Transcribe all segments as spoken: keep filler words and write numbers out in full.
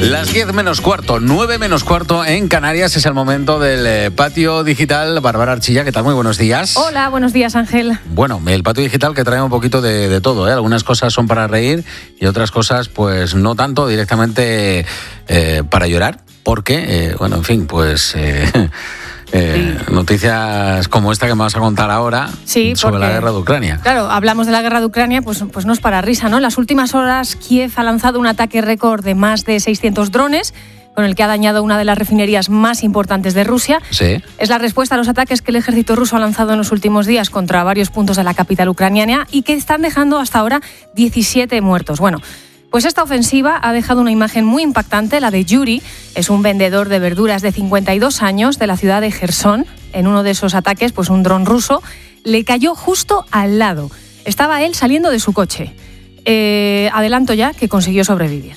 Las diez menos cuarto, nueve menos cuarto en Canarias es el momento del eh, Patio Digital. Bárbara Archilla, ¿qué tal? Muy buenos días. Hola, buenos días, Ángel. Bueno, el Patio Digital que trae un poquito de, de todo, ¿eh? Algunas cosas son para reír y otras cosas, pues no tanto, directamente eh, para llorar, porque, eh, bueno, en fin, pues... Eh, Eh, sí. Noticias como esta que me vas a contar ahora sí, sobre porque, la guerra de Ucrania. Claro, hablamos de la guerra de Ucrania, pues, pues no es para risa, ¿no? En las últimas horas, Kiev ha lanzado un ataque récord de más de seiscientos drones, con el que ha dañado una de las refinerías más importantes de Rusia. Sí. Es la respuesta a los ataques que el ejército ruso ha lanzado en los últimos días contra varios puntos de la capital ucraniana y que están dejando hasta ahora diecisiete muertos. Bueno, pues esta ofensiva ha dejado una imagen muy impactante, la de Yuri. Es un vendedor de verduras de cincuenta y dos años de la ciudad de Jersón. En uno de esos ataques, pues un dron ruso le cayó justo al lado. Estaba él saliendo de su coche. Eh, adelanto ya que consiguió sobrevivir.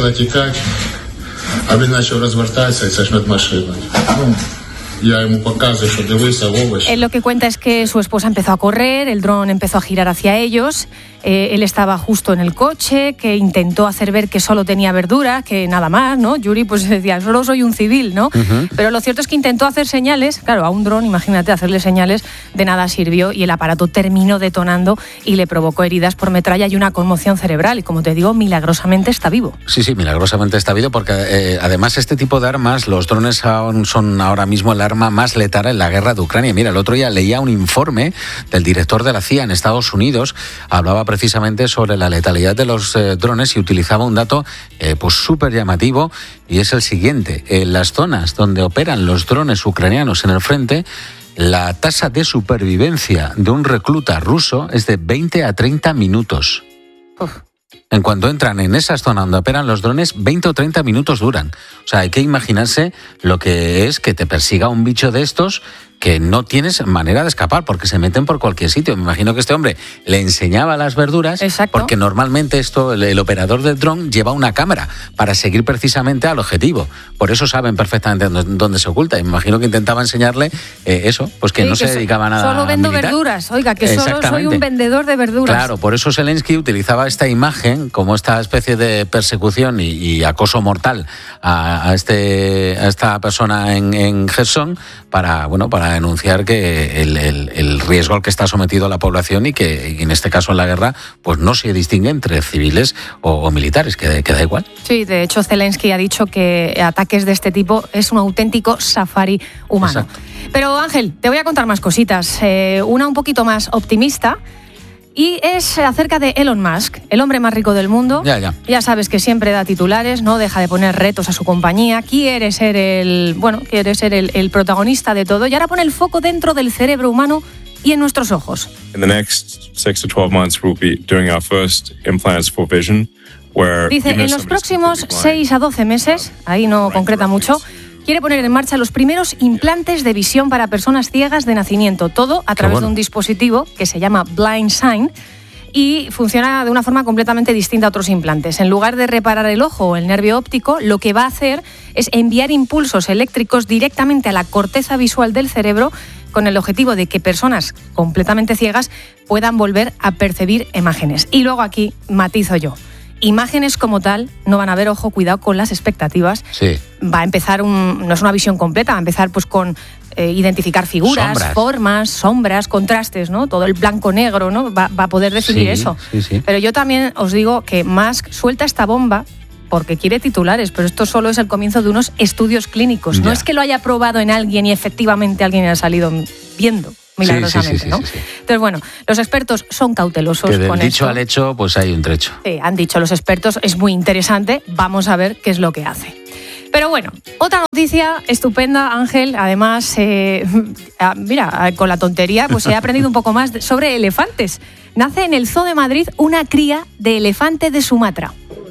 Él lo que cuenta es que su esposa empezó a correr, el dron empezó a girar hacia ellos, eh, él estaba justo en el coche, que intentó hacer ver que solo tenía verdura, que nada más, ¿no? Yuri pues decía, solo soy un civil, ¿no? Uh-huh. Pero lo cierto es que intentó hacer señales, claro, a un dron, imagínate, hacerle señales, de nada sirvió y el aparato terminó detonando y le provocó heridas por metralla y una conmoción cerebral y, como te digo, milagrosamente está vivo. Sí, sí, milagrosamente está vivo porque eh, además este tipo de armas, los drones son ahora mismo el arma más letal en la guerra de Ucrania. Mira, el otro día leía un informe del director de la C I A en Estados Unidos, hablaba precisamente sobre la letalidad de los eh, drones y utilizaba un dato eh, pues súper llamativo y es el siguiente. En las zonas donde operan los drones ucranianos en el frente, la tasa de supervivencia de un recluta ruso es de veinte a treinta minutos. Uf. En cuanto entran en esas zonas donde operan los drones, veinte o treinta minutos duran. O sea, hay que imaginarse lo que es que te persiga un bicho de estos que no tienes manera de escapar porque se meten por cualquier sitio. Me imagino que este hombre le enseñaba las verduras. Exacto. Porque normalmente esto el, el operador del dron lleva una cámara para seguir precisamente al objetivo. Por eso saben perfectamente dónde, dónde se oculta. Y me imagino que intentaba enseñarle eh, eso, pues que sí, no que se dedicaba a nada solo vendo militar. verduras, oiga, que solo soy un vendedor de verduras. Claro, por eso Zelensky utilizaba esta imagen como esta especie de persecución y, y acoso mortal a, a, este, a esta persona en, en Jersón para, bueno, para denunciar que el, el, el riesgo al que está sometido la población y que en este caso en la guerra pues no se distingue entre civiles o, o militares, que, que da igual. Sí, de hecho Zelensky ha dicho que ataques de este tipo es un auténtico safari humano. Exacto. Pero Ángel, te voy a contar más cositas, eh, una un poquito más optimista. Y es acerca de Elon Musk, el hombre más rico del mundo. Ya, ya. Ya sabes que siempre da titulares, no deja de poner retos a su compañía. Quiere ser el, bueno, quiere ser el, el protagonista de todo. Y ahora pone el foco dentro del cerebro humano y en nuestros ojos. In the next six to twelve months, we'll be doing our first implants for vision. Where Dice, en los próximos seis a doce meses, ahí no concreta mucho, quiere poner en marcha los primeros implantes de visión para personas ciegas de nacimiento. Todo a través bueno. de un dispositivo que se llama Blind Sign y funciona de una forma completamente distinta a otros implantes. En lugar de reparar el ojo o el nervio óptico, lo que va a hacer es enviar impulsos eléctricos directamente a la corteza visual del cerebro con el objetivo de que personas completamente ciegas puedan volver a percibir imágenes. Y luego aquí matizo yo. Imágenes como tal no van a ver, ojo, cuidado con las expectativas. Sí. Va a empezar, un, no es una visión completa, va a empezar pues con eh, identificar figuras, sombras. formas, sombras, contrastes, ¿no? Todo el blanco-negro, ¿no? Va, va a poder definir sí, eso. Sí, sí. Pero yo también os digo que Musk suelta esta bomba porque quiere titulares, pero esto solo es el comienzo de unos estudios clínicos. Ya. No es que lo haya probado en alguien y efectivamente alguien haya salido viendo. Milagrosamente, sí, sí, sí, ¿no? Sí, sí, sí. Entonces, bueno, los expertos son cautelosos que del con dicho esto. al hecho, pues hay un trecho. Sí, han dicho los expertos, es muy interesante, vamos a ver qué es lo que hace. Pero bueno, otra noticia estupenda, Ángel, además, eh, mira, con la tontería, pues he aprendido un poco más sobre elefantes. Nace en el Zoo de Madrid una cría de elefante de Sumatra.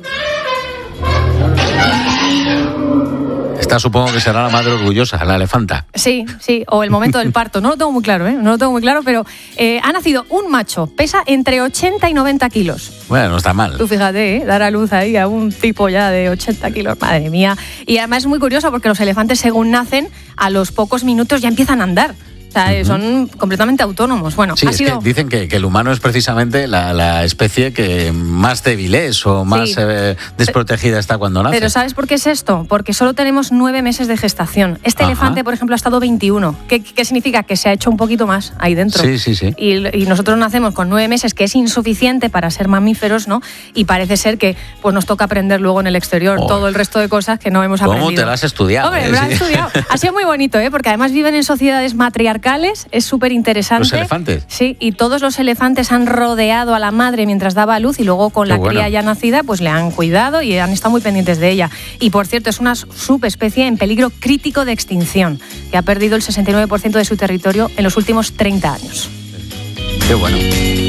Esta supongo que será la madre orgullosa, la elefanta. Sí, sí, o el momento del parto, no lo tengo muy claro, ¿eh? No lo tengo muy claro, pero eh, ha nacido un macho, pesa entre ochenta y noventa kilos. Bueno, no está mal. Tú fíjate, ¿eh? Dar a luz ahí a un tipo ya de ochenta kilos, madre mía. Y además es muy curioso porque los elefantes según nacen, a los pocos minutos ya empiezan a andar. O sea, uh-huh. son completamente autónomos. Bueno, sí, ha es sido... que dicen que, que el humano es precisamente la, la especie que más débil es o más sí. eh, desprotegida está cuando nace. Pero ¿sabes por qué es esto? Porque solo tenemos nueve meses de gestación. Este Ajá. elefante, por ejemplo, ha estado veintiuno. ¿Qué, ¿Qué significa? Que se ha hecho un poquito más ahí dentro. Sí, sí, sí. Y, y nosotros nacemos con nueve meses, que es insuficiente para ser mamíferos, ¿no? Y parece ser que pues nos toca aprender luego en el exterior oh. todo el resto de cosas que no hemos aprendido. ¿Cómo te lo has estudiado? Hombre, eh? me lo sí. has estudiado. Ha sido muy bonito, ¿eh? Porque además viven en sociedades matriarcales, es súper interesante. ¿Los elefantes? Sí, y todos los elefantes han rodeado a la madre mientras daba a luz y luego con Qué la bueno. cría ya nacida pues le han cuidado y han estado muy pendientes de ella. Y por cierto, es una subespecie en peligro crítico de extinción, que ha perdido el sesenta y nueve por ciento de su territorio en los últimos treinta años. Qué bueno.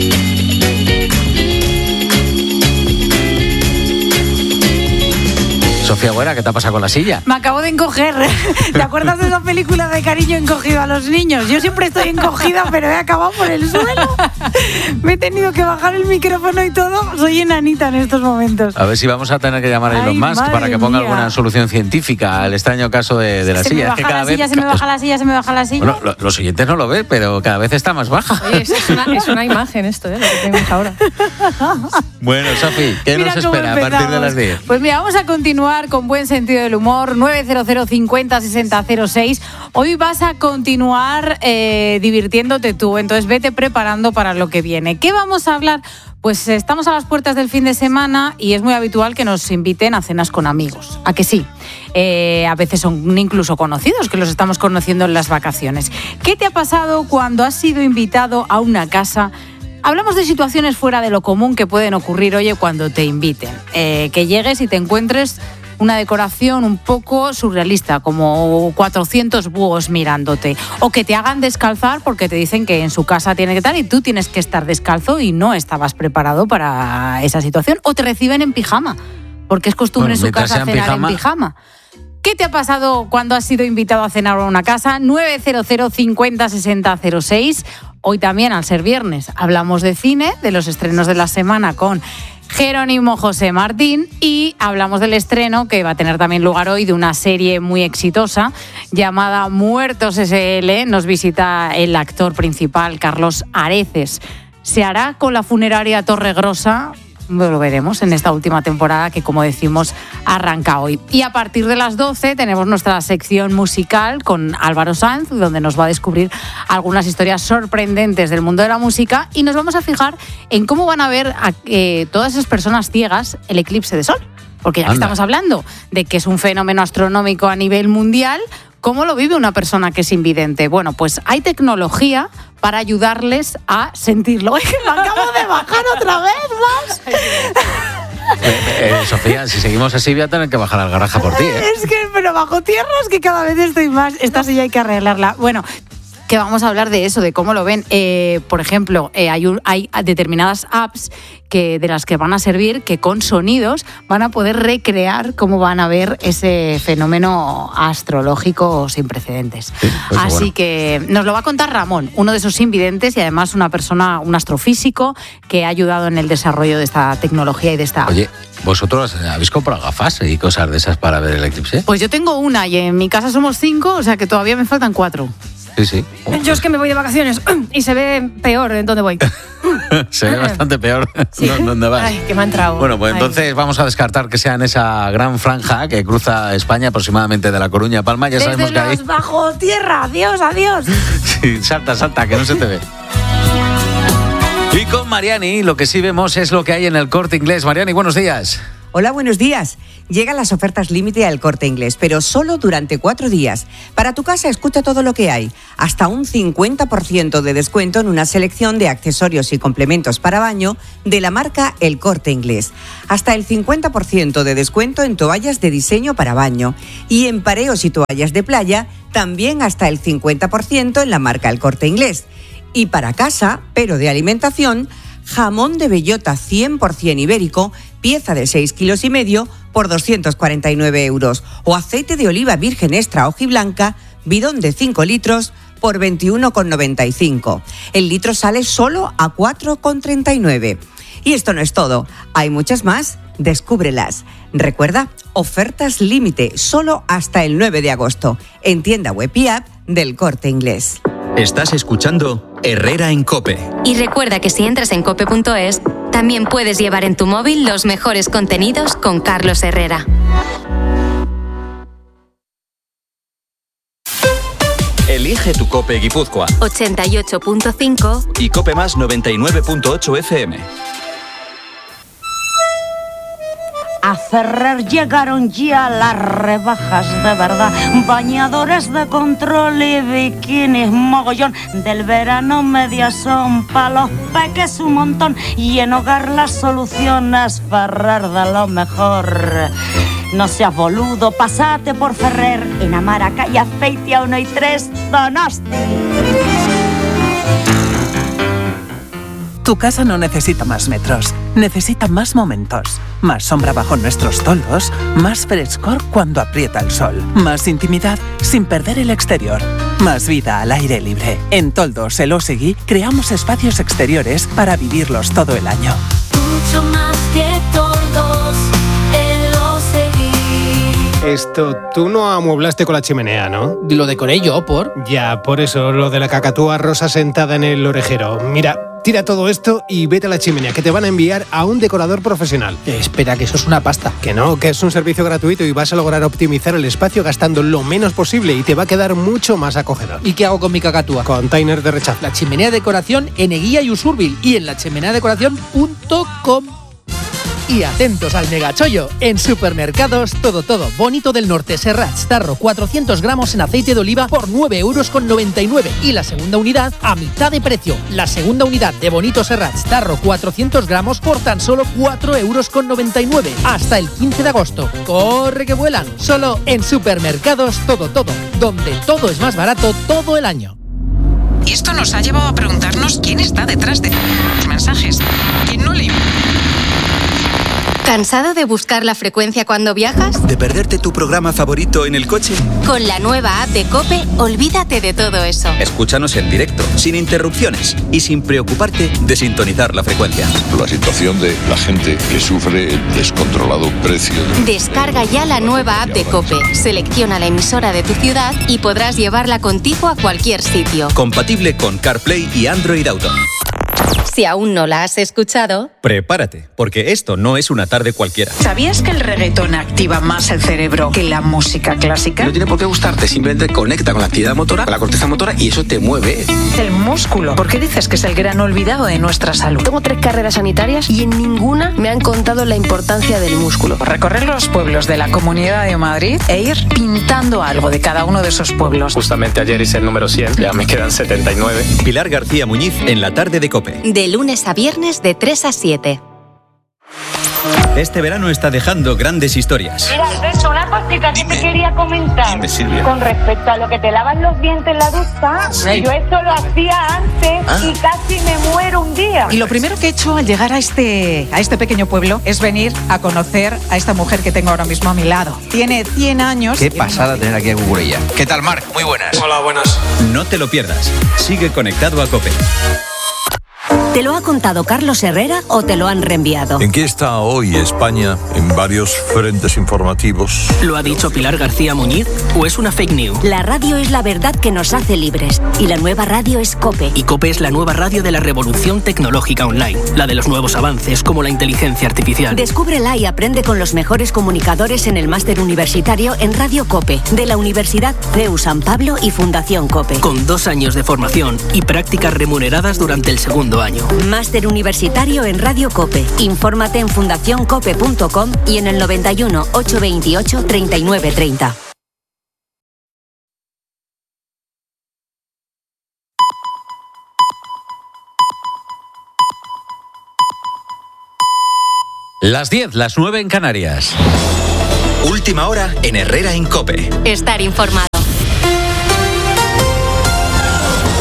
Sofía Güera, ¿qué te ha pasado con la silla? Me acabo de encoger. ¿Te acuerdas de esa película de Cariño encogido a los niños? Yo siempre estoy encogida, pero he acabado por el suelo. Me he tenido que bajar el micrófono y todo. Soy enanita en estos momentos. A ver si vamos a tener que llamar a Elon Ay, Musk para que ponga mía. alguna solución científica al extraño caso de, de la se silla. Me baja es que cada la vez silla, se me baja la silla, se me baja la silla. Bueno, lo, los oyentes no lo ven, pero cada vez está más baja. Oye, es, es, una, es una imagen esto, ¿eh? Lo que tenemos ahora. Bueno, Sofi, ¿qué Mira nos espera a partir de las diez? Pues mira, vamos a continuar con buen sentido del humor. nueve cero cero cincuenta sesenta cero seis. Hoy vas a continuar eh, divirtiéndote tú, entonces vete preparando para lo que viene. ¿Qué vamos a hablar? Pues estamos a las puertas del fin de semana y es muy habitual que nos inviten a cenas con amigos. ¿A que sí? Eh, a veces son incluso conocidos, que los estamos conociendo en las vacaciones. ¿Qué te ha pasado cuando has sido invitado a una casa? Hablamos de situaciones fuera de lo común que pueden ocurrir, oye, cuando te inviten. Eh, que llegues y te encuentres una decoración un poco surrealista, como cuatrocientos búhos mirándote. O que te hagan descalzar porque te dicen que en su casa tiene que estar y tú tienes que estar descalzo y no estabas preparado para esa situación. O te reciben en pijama, porque es costumbre bueno, en su casa cenar pijama. en pijama. ¿Qué te ha pasado cuando has sido invitado a cenar a una casa? nueve cero cero cincuenta sesenta cero seis. Hoy también, al ser viernes, hablamos de cine, de los estrenos de la semana con Jerónimo José Martín y hablamos del estreno que va a tener también lugar hoy de una serie muy exitosa llamada Muertos ese ele. Nos visita el actor principal, Carlos Areces. ¿Se hará con la funeraria Torregrosa? Lo veremos en esta última temporada que, como decimos, arranca hoy. Y a partir de las doce tenemos nuestra sección musical con Álvaro Sanz, donde nos va a descubrir algunas historias sorprendentes del mundo de la música y nos vamos a fijar en cómo van a ver a eh, todas esas personas ciegas el eclipse de sol. Porque ya que estamos hablando de que es un fenómeno astronómico a nivel mundial, ¿cómo lo vive una persona que es invidente? Bueno, pues hay tecnología para ayudarles a sentirlo. ¡Me acabo de bajar otra vez más! Eh, eh, Sofía, si seguimos así voy a tener que bajar al garaje por ti, ¿eh? Es que, pero bajo tierra es que cada vez estoy más. Esta silla hay que arreglarla. Bueno, que vamos a hablar de eso, de cómo lo ven. Eh, por ejemplo, eh, hay, un, hay determinadas apps que, de las que van a servir que con sonidos van a poder recrear cómo van a ver ese fenómeno astrológico sin precedentes. Sí, pues Así bueno. que nos lo va a contar Ramón, uno de esos invidentes y además una persona, un astrofísico que ha ayudado en el desarrollo de esta tecnología y de esta app. Oye, ¿vosotros habéis comprado gafas y cosas de esas para ver el eclipse? Pues yo tengo una y en mi casa somos cinco, o sea que todavía me faltan cuatro. Sí, sí. Yo es que me voy de vacaciones y se ve peor en dónde voy. Se ve bastante peor ¿Sí? dónde vas. Ay, que me ha entrado. Bueno, pues Ay. entonces vamos a descartar que sea en esa gran franja que cruza España aproximadamente de La Coruña a Palma. Ya Desde sabemos que los hay... bajo tierra. Adiós, adiós. Sí, salta, salta, que no se te ve. Y con Mariani lo que sí vemos es lo que hay en el Corte Inglés. Mariani, buenos días. Hola, buenos días. Llegan las ofertas límite al Corte Inglés, pero solo durante cuatro días. Para tu casa, escucha todo lo que hay. Hasta un cincuenta por ciento de descuento en una selección de accesorios y complementos para baño de la marca El Corte Inglés. Hasta el cincuenta por ciento de descuento en toallas de diseño para baño. Y en pareos y toallas de playa, también hasta el cincuenta por ciento en la marca El Corte Inglés. Y para casa, pero de alimentación, jamón de bellota cien por ciento ibérico, pieza de seis kilos y medio por doscientos cuarenta y nueve euros. O aceite de oliva virgen extra hojiblanca, bidón de cinco litros por veintiuno con noventa y cinco. El litro sale solo a cuatro con treinta y nueve. Y esto no es todo, hay muchas más, descúbrelas. Recuerda, ofertas límite, solo hasta el nueve de agosto, en tienda web y app del Corte Inglés. Estás escuchando Herrera en COPE. Y recuerda que si entras en cope punto es, también puedes llevar en tu móvil los mejores contenidos con Carlos Herrera. Elige tu COPE Guipúzcoa. ochenta y ocho punto cinco Y COPE Más noventa y nueve punto ocho F M. A Ferrer llegaron ya las rebajas de verdad. Bañadores de control y bikinis mogollón. Del verano media son pa' los peques un montón. Y en hogar las soluciones Ferrer de lo mejor. No seas boludo, pasate por Ferrer. En Amara, calle Azpeitia uno y tres, Donosti. Tu casa no necesita más metros, necesita más momentos. Más sombra bajo nuestros toldos, más frescor cuando aprieta el sol. Más intimidad sin perder el exterior. Más vida al aire libre. En Toldos El Osegui creamos espacios exteriores para vivirlos todo el año. Mucho más que Toldos El Osegui. Esto, tú no amueblaste con la chimenea, ¿no? Lo decoré yo, ¿por? Ya, por eso, lo de la cacatúa rosa sentada en el orejero. Mira, tira todo esto y vete a la chimenea, que te van a enviar a un decorador profesional. Eh, espera, que eso es una pasta. Que no, que es un servicio gratuito y vas a lograr optimizar el espacio gastando lo menos posible y te va a quedar mucho más acogedor. ¿Y qué hago con mi cacatúa? Container de rechazo. La chimenea decoración en Eguía y Usurbil y en la chimenea decoración punto com. Y atentos al megachollo, en Supermercados Todo Todo Bonito del Norte Serrats Tarro cuatrocientos gramos en aceite de oliva por nueve euros con noventa y nueve y la segunda unidad a mitad de precio. La segunda unidad de Bonito Serrats Tarro cuatrocientos gramos por tan solo cuatro euros con noventa y nueve hasta el quince de agosto. ¡Corre que vuelan! Solo en Supermercados Todo Todo, donde todo es más barato todo el año. Y esto nos ha llevado a preguntarnos quién está detrás de los mensajes. ¿Quién no lee? ¿Cansado de buscar la frecuencia cuando viajas? ¿De perderte tu programa favorito en el coche? Con la nueva app de COPE, olvídate de todo eso. Escúchanos en directo, sin interrupciones y sin preocuparte de sintonizar la frecuencia. La situación de la gente que sufre el descontrolado precio. De... Descarga ya la nueva app de COPE, selecciona la emisora de tu ciudad y podrás llevarla contigo a cualquier sitio. Compatible con CarPlay y Android Auto. Si aún no la has escuchado, prepárate, porque esto no es una tarde cualquiera. ¿Sabías que el reggaetón activa más el cerebro que la música clásica? No tiene por qué gustarte, simplemente conecta con la actividad motora, con la corteza motora y eso te mueve. El músculo. ¿Por qué dices que es el gran olvidado de nuestra salud? Tengo tres carreras sanitarias y en ninguna me han contado la importancia del músculo. Recorrer los pueblos de la Comunidad de Madrid e ir pintando algo de cada uno de esos pueblos. Justamente ayer hice el número cien, ya me quedan setenta y nueve. Pilar García Muñiz en la tarde de COPE. De lunes a viernes de tres a siete. Este verano está dejando grandes historias. Mira, Alberto, una cosita que te quería comentar. Dime, Silvia. Con respecto a lo que te lavan los dientes en la ducha, Sí. yo esto lo hacía antes Ah. y casi me muero un día. Y lo primero que he hecho al llegar a este, a este pequeño pueblo es venir a conocer a esta mujer que tengo ahora mismo a mi lado. Tiene cien años. Qué pasada tener aquí a Cucurella. ¿Qué tal, Marc? Muy buenas. Hola, buenas. No te lo pierdas. Sigue conectado a COPE. ¿Te lo ha contado Carlos Herrera o te lo han reenviado? ¿En qué está hoy España en varios frentes informativos? ¿Lo ha dicho Pilar García Muñiz o es una fake news? La radio es la verdad que nos hace libres y la nueva radio es COPE. Y COPE es la nueva radio de la revolución tecnológica online, la de los nuevos avances como la inteligencia artificial. Descúbrela y aprende con los mejores comunicadores en el máster universitario en Radio COPE de la Universidad C E U San Pablo y Fundación COPE. Con dos años de formación y prácticas remuneradas durante el segundo año. Máster universitario en Radio COPE. Infórmate en fundación cope punto com y en el noventa y uno, ochocientos veintiocho, treinta y nueve treinta. Las diez, las nueve en Canarias. Última hora en Herrera en COPE. Estar informado. A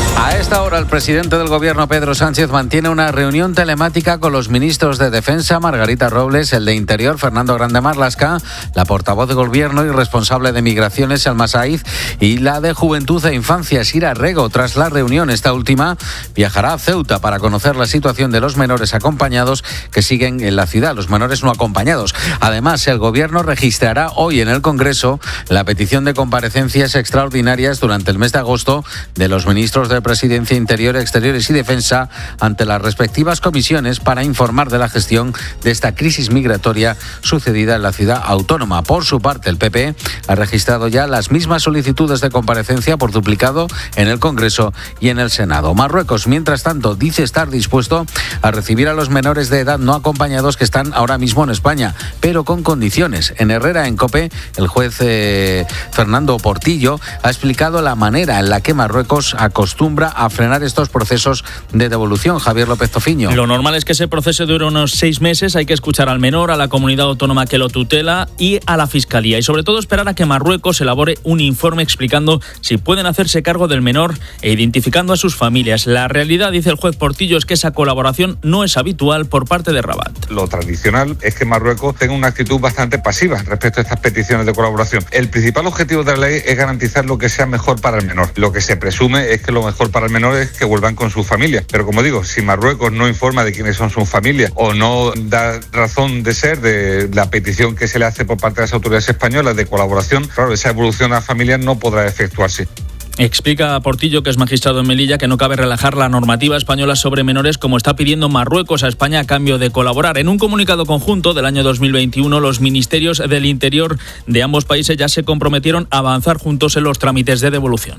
esta hora, el presidente del Gobierno, Pedro Sánchez, mantiene una reunión telemática con los ministros de Defensa, Margarita Robles, el de Interior, Fernando Grande Marlaska, la portavoz de Gobierno y responsable de Migraciones, Salma Saíz, y la de Juventud e Infancia, Sira Rego. Tras la reunión, esta última viajará a Ceuta para conocer la situación de los menores acompañados que siguen en la ciudad, los menores no acompañados. Además, el Gobierno registrará hoy en el Congreso la petición de comparecencias extraordinarias durante el mes de agosto de los ministros de Presidencia, Interior, Exteriores y Defensa ante las respectivas comisiones para informar de la gestión de esta crisis migratoria sucedida en la ciudad autónoma. Por su parte, el P P ha registrado ya las mismas solicitudes de comparecencia por duplicado en el Congreso y en el Senado. Marruecos, mientras tanto, dice estar dispuesto a recibir a los menores de edad no acompañados que están ahora mismo en España, pero con condiciones. En Herrera, en COPE, el juez eh, Fernando Portillo ha explicado la manera en la que Marruecos acostumbra a frenar estos procesos de devolución. Javier López Tofiño. Lo normal es que ese proceso dure unos seis meses. Hay que escuchar al menor, a la comunidad autónoma que lo tutela y a la Fiscalía. Y sobre todo esperar a que Marruecos elabore un informe explicando si pueden hacerse cargo del menor e identificando a sus familias. La realidad, dice el juez Portillo, es que esa colaboración no es habitual por parte de Rabat. Lo tradicional es que Marruecos tenga una actitud bastante pasiva respecto a estas peticiones de colaboración. El principal objetivo de la ley es garantizar lo que sea mejor para el menor. Lo que se presume es que lo mejor para el menor es que vuelvan con sus familias. Pero como digo, si Marruecos no informa de quiénes son sus familias o no da razón de ser de la petición que se le hace por parte de las autoridades españolas de colaboración, claro, esa evolución a las familias no podrá efectuarse. Explica Portillo, que es magistrado en Melilla, que no cabe relajar la normativa española sobre menores como está pidiendo Marruecos a España a cambio de colaborar. En un comunicado conjunto del año dos mil veintiuno, los ministerios del Interior de ambos países ya se comprometieron a avanzar juntos en los trámites de devolución.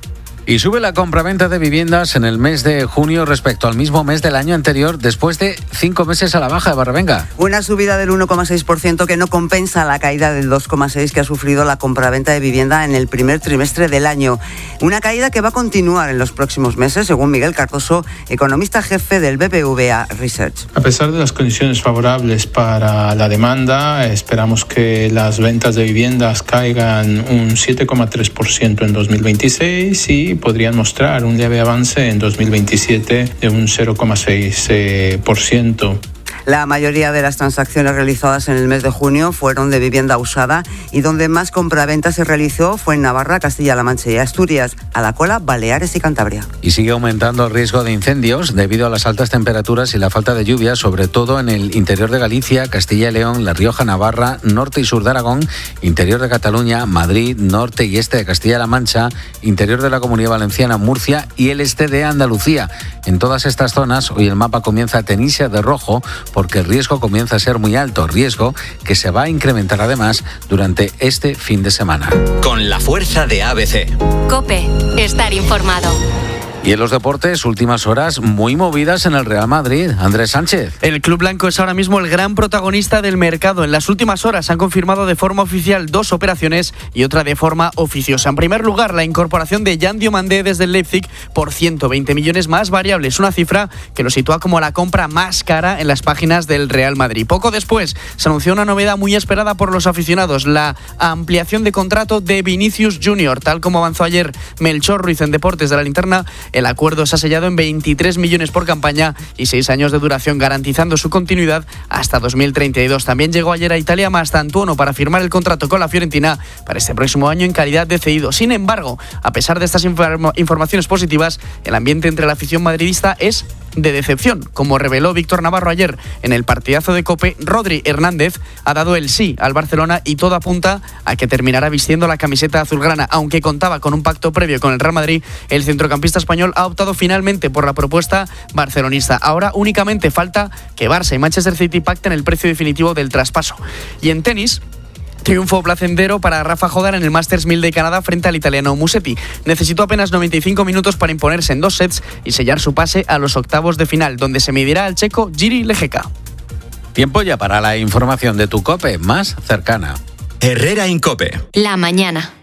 Y sube la compraventa de viviendas en el mes de junio respecto al mismo mes del año anterior, después de cinco meses a la baja. Barravenga. Una subida del uno coma seis por ciento que no compensa la caída del dos coma seis por ciento que ha sufrido la compraventa de vivienda en el primer trimestre del año. Una caída que va a continuar en los próximos meses, según Miguel Cardoso, economista jefe del B B V A Research. A pesar de las condiciones favorables para la demanda, esperamos que las ventas de viviendas caigan un siete coma tres por ciento en dos mil veintiséis y podrían mostrar un leve avance en dos mil veintisiete de un cero coma seis por ciento. La mayoría de las transacciones realizadas en el mes de junio fueron de vivienda usada y donde más compraventa se realizó fue en Navarra, Castilla-La Mancha y Asturias, a la cola Baleares y Cantabria. Y sigue aumentando el riesgo de incendios debido a las altas temperaturas y la falta de lluvia, sobre todo en el interior de Galicia, Castilla y León, La Rioja, Navarra, norte y sur de Aragón, interior de Cataluña, Madrid, norte y este de Castilla-La Mancha, interior de la Comunidad Valenciana, Murcia y el este de Andalucía. En todas estas zonas, hoy el mapa comienza a teñirse de rojo porque el riesgo comienza a ser muy alto, riesgo que se va a incrementar además durante este fin de semana. Con la fuerza de A B C. COPE, estar informado. Y en los deportes, últimas horas muy movidas en el Real Madrid. Andrés Sánchez. El club blanco es ahora mismo el gran protagonista del mercado. En las últimas horas han confirmado de forma oficial dos operaciones y otra de forma oficiosa. En primer lugar, la incorporación de Jan Diomandé desde el Leipzig por ciento veinte millones más variables, una cifra que lo sitúa como la compra más cara en las páginas del Real Madrid. Poco después se anunció una novedad muy esperada por los aficionados, la ampliación de contrato de Vinicius junior Tal como avanzó ayer Melchor Ruiz en Deportes de la Linterna, el acuerdo se ha sellado en veintitrés millones por campaña y seis años de duración, garantizando su continuidad hasta dos mil treinta y dos. También llegó ayer a Italia Mastantuono para firmar el contrato con la Fiorentina para este próximo año en calidad de cedido. Sin embargo, a pesar de estas inform- informaciones positivas, el ambiente entre la afición madridista es de decepción. Como reveló Víctor Navarro ayer en el partidazo de COPE, Rodri Hernández ha dado el sí al Barcelona y todo apunta a que terminará vistiendo la camiseta azulgrana. Aunque contaba con un pacto previo con el Real Madrid, el centrocampista español ha optado finalmente por la propuesta barcelonista. Ahora únicamente falta que Barça y Manchester City pacten el precio definitivo del traspaso. Y en tenis, triunfo placentero para Rafa Jodar en el Masters mil de Canadá frente al italiano Musetti. Necesitó apenas noventa y cinco minutos para imponerse en dos sets y sellar su pase a los octavos de final, donde se medirá al checo Jiri Lejeka. Tiempo ya para la información de tu COPE más cercana. Herrera en COPE. La mañana.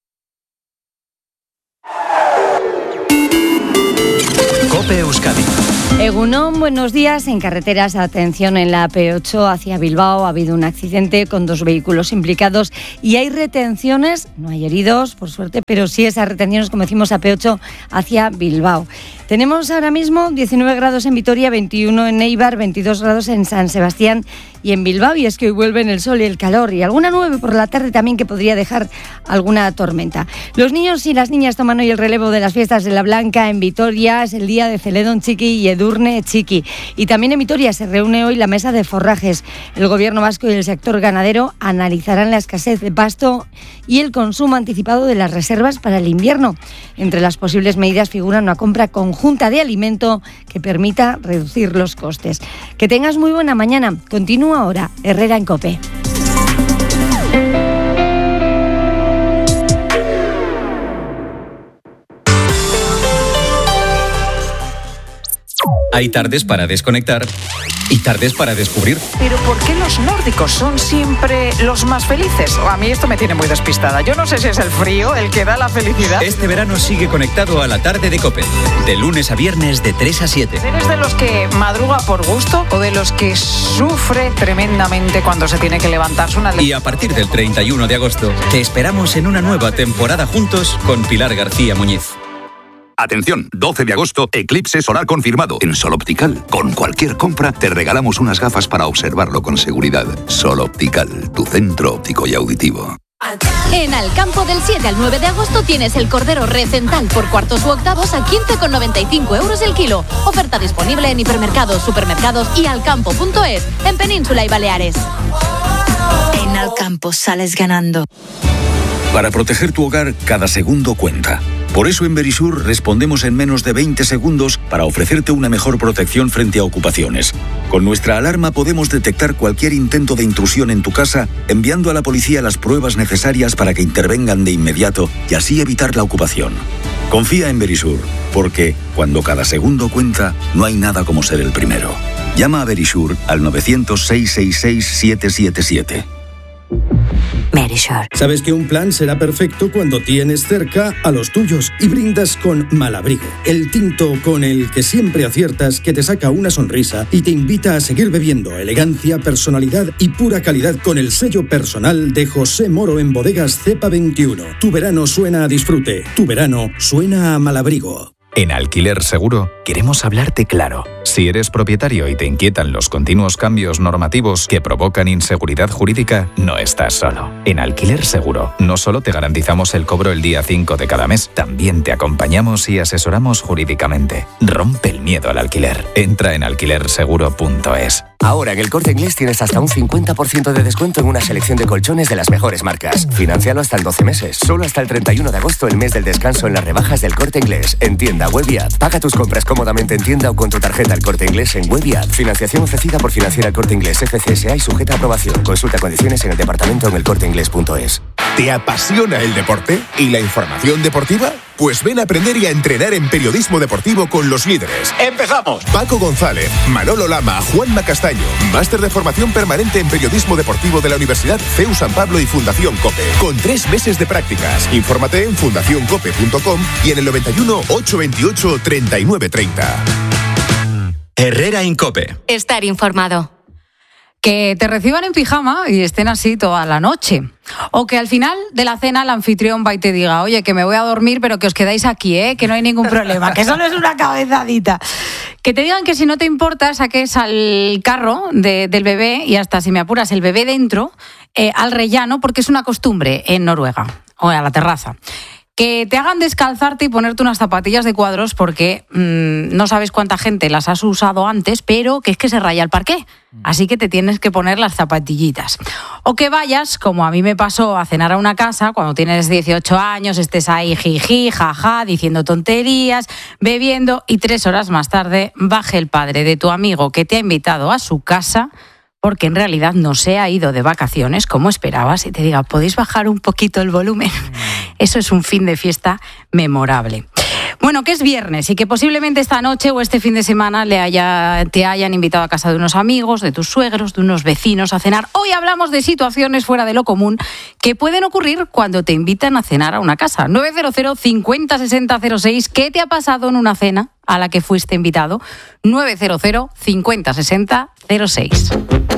COPE Euskadi. Egunon, buenos días. En carreteras, atención en la A P ocho hacia Bilbao. Ha habido un accidente con dos vehículos implicados y hay retenciones. No hay heridos, por suerte, pero sí esas retenciones, como decimos, A P ocho hacia Bilbao. Tenemos ahora mismo diecinueve grados en Vitoria, veintiuno en Eibar, veintidós grados en San Sebastián y en Bilbao, y es que hoy vuelven el sol y el calor y alguna nube por la tarde también que podría dejar alguna tormenta. Los niños y las niñas toman hoy el relevo de las fiestas de la Blanca en Vitoria, es el día de Celedón Chiqui y Edurne Chiqui. Y también en Vitoria se reúne hoy la mesa de forrajes. El gobierno vasco y el sector ganadero analizarán la escasez de pasto y el consumo anticipado de las reservas para el invierno. Entre las posibles medidas figura una compra conjunta de alimento que permita reducir los costes. Que tengas muy buena mañana. Continúa ahora Herrera en COPE. Hay tardes para desconectar y tardes para descubrir. Pero ¿por qué los nórdicos son siempre los más felices? A mí esto me tiene muy despistada. Yo no sé si es el frío el que da la felicidad. Este verano sigue conectado a la tarde de COPE. De lunes a viernes de tres a siete. ¿Eres de los que madruga por gusto o de los que sufre tremendamente cuando se tiene que levantarse una... Y a partir del treinta y uno de agosto te esperamos en una nueva temporada juntos con Pilar García Muñiz. Atención, doce de agosto, eclipse solar confirmado en Sol Optical. Con cualquier compra te regalamos unas gafas para observarlo con seguridad. Sol Optical, tu centro óptico y auditivo. En Alcampo del siete al nueve de agosto tienes el cordero recental por cuartos u octavos a quince con noventa y cinco euros el kilo. Oferta disponible en hipermercados, supermercados y alcampo punto es en Península y Baleares. En Alcampo sales ganando. Para proteger tu hogar, cada segundo cuenta. Por eso en Verisur respondemos en menos de veinte segundos para ofrecerte una mejor protección frente a ocupaciones. Con nuestra alarma podemos detectar cualquier intento de intrusión en tu casa, enviando a la policía las pruebas necesarias para que intervengan de inmediato y así evitar la ocupación. Confía en Verisur, porque cuando cada segundo cuenta, no hay nada como ser el primero. Llama a Verisur al novecientos, seiscientos sesenta y seis, siete siete siete. Verisur. Sabes que un plan será perfecto cuando tienes cerca a los tuyos y brindas con Malabrigo, el tinto con el que siempre aciertas, que te saca una sonrisa y te invita a seguir bebiendo. Elegancia, personalidad y pura calidad con el sello personal de José Moro en Bodegas Cepa veintiuno. Tu verano suena a disfrute, tu verano suena a Malabrigo. En Alquiler Seguro queremos hablarte claro. Si eres propietario y te inquietan los continuos cambios normativos que provocan inseguridad jurídica, no estás solo. En Alquiler Seguro no solo te garantizamos el cobro el día cinco de cada mes, también te acompañamos y asesoramos jurídicamente. Rompe el miedo al alquiler. Entra en alquiler seguro punto es. Ahora en El Corte Inglés tienes hasta un cincuenta por ciento de descuento en una selección de colchones de las mejores marcas. Financialo hasta en doce meses. Solo hasta el treinta y uno de agosto, el mes del descanso en las rebajas del Corte Inglés. En tienda, web y app. Paga tus compras cómodamente en tienda o con tu tarjeta El Corte Inglés en web y app. Financiación ofrecida por Financiera El Corte Inglés F C S A y sujeta a aprobación. Consulta condiciones en el departamento en el corte inglés punto es. ¿Te apasiona el deporte y la información deportiva? Pues ven a aprender y a entrenar en periodismo deportivo con los líderes. ¡Empezamos! Paco González, Manolo Lama, Juanma Castaño. Máster de formación permanente en periodismo deportivo de la Universidad C E U San Pablo y Fundación COPE. Con tres meses de prácticas. Infórmate en fundación cope punto com y en el noventa y uno, ochocientos veintiocho, treinta y nueve treinta. Herrera en COPE. Estar informado. Que te reciban en pijama y estén así toda la noche. O que al final de la cena el anfitrión va y te diga, oye, que me voy a dormir, pero que os quedáis aquí, ¿eh? Que no hay ningún problema, que solo es una cabezadita. Que te digan que si no te importa saques al carro de, del bebé y hasta si me apuras el bebé dentro, eh, al rellano, porque es una costumbre en Noruega, o a la terraza. Que te hagan descalzarte y ponerte unas zapatillas de cuadros porque mmm, no sabes cuánta gente las has usado antes, pero que es que se raya el parqué. Así que te tienes que poner las zapatillitas. O que vayas, como a mí me pasó, a cenar a una casa cuando tienes dieciocho años, estés ahí jiji, jaja, diciendo tonterías, bebiendo y tres horas más tarde baje el padre de tu amigo que te ha invitado a su casa porque en realidad no se ha ido de vacaciones como esperabas y te diga, ¿podéis bajar un poquito el volumen? Eso es un fin de fiesta memorable. Bueno, que es viernes y que posiblemente esta noche o este fin de semana le haya, te hayan invitado a casa de unos amigos, de tus suegros, de unos vecinos a cenar. Hoy hablamos de situaciones fuera de lo común que pueden ocurrir cuando te invitan a cenar a una casa. nueve cero cero, cincuenta, sesenta, cero seis. ¿Qué te ha pasado en una cena a la que fuiste invitado? nueve cero cero, cincuenta, sesenta, cero seis.